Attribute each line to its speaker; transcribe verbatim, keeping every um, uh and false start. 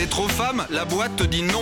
Speaker 1: T'es trop femme, la boîte te dit non.